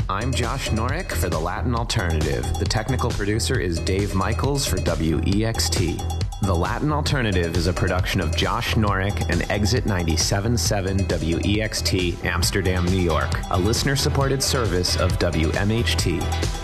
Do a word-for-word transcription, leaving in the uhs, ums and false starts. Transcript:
I'm Josh Norick for The Latin Alternative. The technical producer is Dave Michaels for W E X T. The Latin Alternative is a production of Josh Norick and Exit ninety-seven point seven W E X T, Amsterdam, New York, a listener-supported service of W M H T.